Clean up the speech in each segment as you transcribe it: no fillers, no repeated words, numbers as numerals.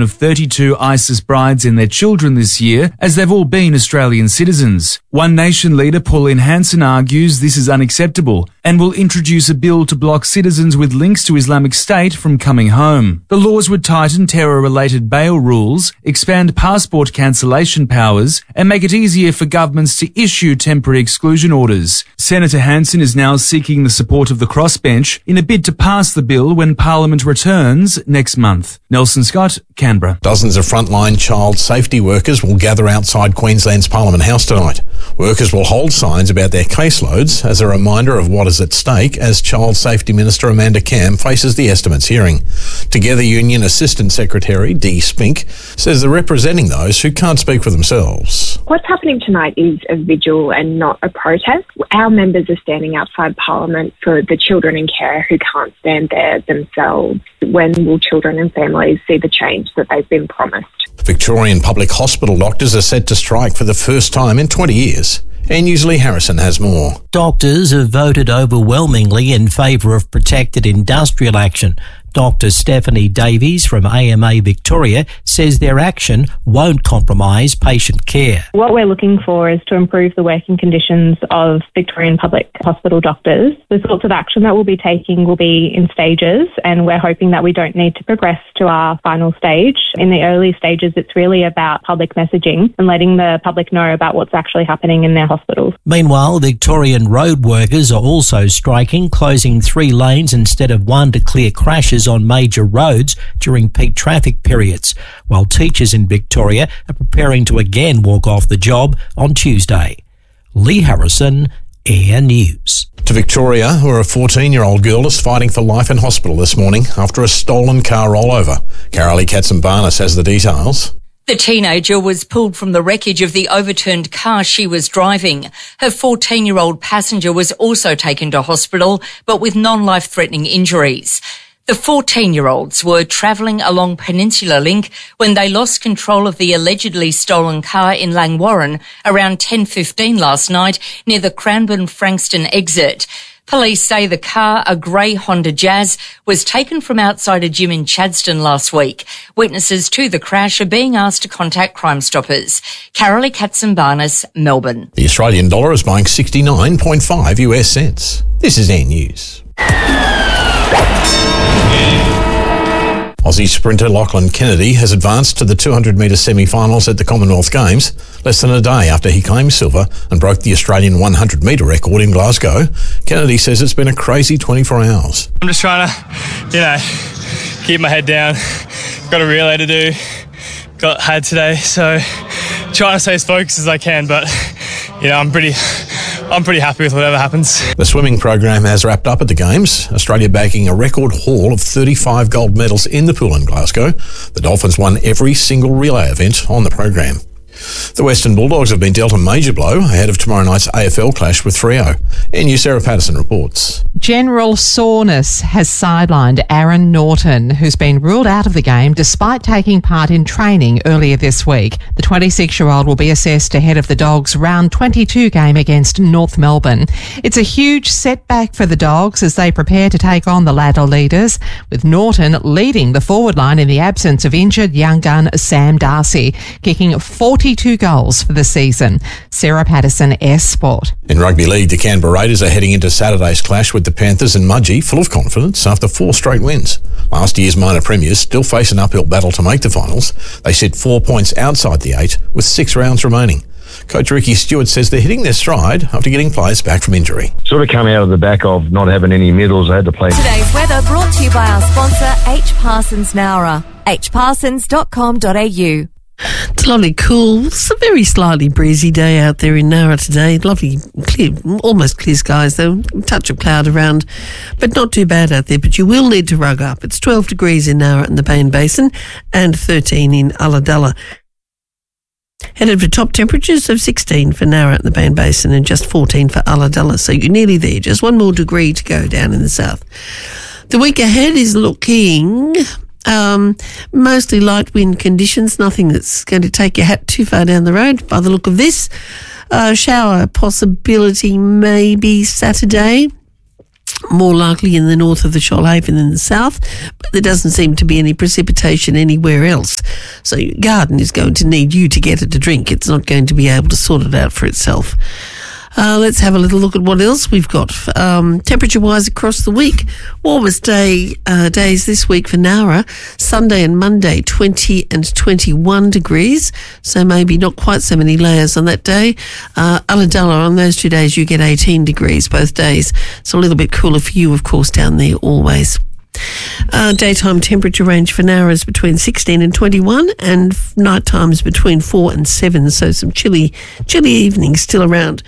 of 32 ISIS brides and their children this year, as they've all been Australian citizens. One Nation leader, Pauline Hanson, argues this is unacceptable and will introduce a bill to block citizens with links to Islamic State from coming home. The laws would tighten terror-related bail rules, expand passport cancellation powers, and make it easier for governments to issue temporary exclusion orders. Senator Hanson is now seeking the support of the crossbench in a bid to pass the bill when Parliament returns next month. Nelson Scott, Canberra. Dozens of frontline child safety workers will gather outside Queensland's Parliament House tonight. Workers will hold signs about their caseloads as a reminder of what is at stake as Child Safety Minister Amanda Cam faces the estimates hearing. Together Union Assistant Secretary Dee Spink says they're representing those who can't speak for themselves. What's happening tonight is a vigil and not a protest. Our members are standing outside Parliament for the children in care who can't stand there themselves. When will children and families see the change that they've been promised? Victorian public hospital doctors are set to strike for the first time in 20 years. NU's Lee Harrison has more. Doctors have voted overwhelmingly in favour of protected industrial action. Dr Stephanie Davies from AMA Victoria says their action won't compromise patient care. What we're looking for is to improve the working conditions of Victorian public hospital doctors. The sorts of action that we'll be taking will be in stages, and we're hoping that we don't need to progress to our final stage. In the early stages, it's really about public messaging and letting the public know about what's actually happening in their hospitals. Meanwhile, Victorian road workers are also striking, closing 3 lanes instead of 1 to clear crashes on major roads during peak traffic periods, while teachers in Victoria are preparing to again walk off the job on Tuesday. Lee Harrison, Air News. To Victoria, where a 14-year-old girl is fighting for life in hospital this morning after a stolen car rollover. Carolee Katsimbarnis has the details. The teenager was pulled from the wreckage of the overturned car she was driving. Her 14-year-old passenger was also taken to hospital, but with non-life-threatening injuries. The 14-year-olds were travelling along Peninsula Link when they lost control of the allegedly stolen car in Langwarrin around 10:15 last night near the Cranbourne-Frankston exit. Police say the car, a grey Honda Jazz, was taken from outside a gym in Chadstone last week. Witnesses to the crash are being asked to contact Crime Stoppers. Carolee Katsimbarnis, Melbourne. The Australian dollar is buying 69.5 US cents. This is Air News. Aussie sprinter Lachlan Kennedy has advanced to the 200-metre semi-finals at the Commonwealth Games less than a day after he claimed silver and broke the Australian 100-metre record in Glasgow. Kennedy says it's been a crazy 24 hours. I'm just trying to, keep my head down. Got a relay to do. Had today, so trying to stay as focused as I can, but I'm pretty happy with whatever happens. The swimming program has wrapped up at the Games, Australia bagging a record haul of 35 gold medals in the pool in Glasgow. The Dolphins won every single relay event on the program. The Western Bulldogs have been dealt a major blow ahead of tomorrow night's AFL clash with Freo. NU Sarah Patterson reports. General soreness has sidelined Aaron Norton, who's been ruled out of the game despite taking part in training earlier this week. The 26-year-old will be assessed ahead of the Dogs' round 22 game against North Melbourne. It's a huge setback for the Dogs as they prepare to take on the ladder leaders, with Norton leading the forward line in the absence of injured young gun Sam Darcy, kicking 42 goals for the season. Sarah Patterson, S Sport. In rugby league, the Canberra Raiders are heading into Saturday's clash with the Panthers and Mudgee, full of confidence after 4 straight wins. Last year's minor premiers still face an uphill battle to make the finals. They sit 4 points outside the 8 with 6 rounds remaining. Coach Ricky Stewart says they're hitting their stride after getting players back from injury. Sort of come out of the back of not having any medals. They had to play. Today's weather brought to you by our sponsor, H. Parsons Nowra. hparsons.com.au. It's lovely, cool. It's a very slightly breezy day out there in Nowra today. Lovely, clear, almost clear skies though. A touch of cloud around, but not too bad out there. But you will need to rug up. It's 12 degrees in Nowra and the Bain Basin and 13 in Ulladulla. Headed for top temperatures of 16 for Nowra and the Bain Basin and just 14 for Ulladulla. So you're nearly there. Just 1 more degree to go down in the south. The week ahead is looking... mostly light wind conditions, nothing that's going to take your hat too far down the road by the look of this. Shower possibility maybe Saturday. more likely in the north of the Shoalhaven than the south, but there doesn't seem to be any precipitation anywhere else. So your garden is going to need you to get it to drink. It's not going to be able to sort it out for itself. Let's have a little look at what else we've got. Temperature-wise across the week, warmest days this week for Nowra, Sunday and Monday, 20 and 21 degrees, so maybe not quite so many layers on that day. Ulladulla, on those 2 days, you get 18 degrees both days, so a little bit cooler for you, of course, down there always. Daytime temperature range for Nowra is between 16 and 21, and night times between 4 and 7, so some chilly evenings still around.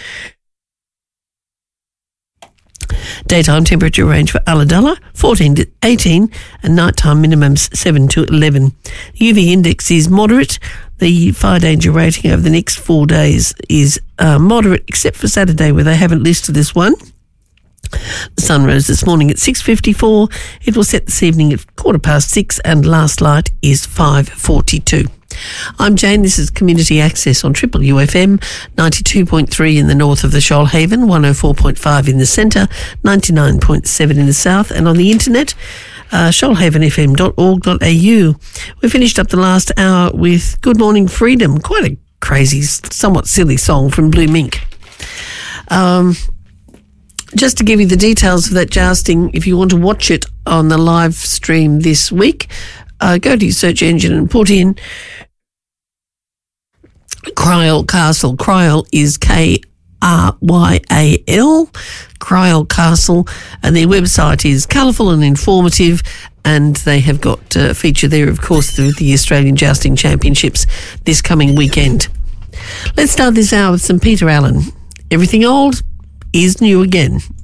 Daytime temperature range for Ulladulla, 14 to 18, and nighttime minimums 7 to 11. UV index is moderate. The fire danger rating over the next 4 days is moderate, except for Saturday, where they haven't listed this one. The sun rose this morning at 6:54. It will set this evening at 6:15, and last light is 5:42. I'm Jane. This is Community Access on Triple UFM, 92.3 in the north of the Shoalhaven, 104.5 in the centre, 99.7 in the south, and on the internet, shoalhavenfm.org.au. We finished up the last hour with Good Morning Freedom, quite a crazy, somewhat silly song from Blue Mink. Just to give you the details of that jousting, if you want to watch it on the live stream this week, go to your search engine and put in Cryal Castle. Cryal is Kryal, Cryal Castle, and their website is colourful and informative, and they have got a feature there, of course, the Australian Jousting Championships this coming weekend. Let's start this hour with some Peter Allen. Everything old is new again.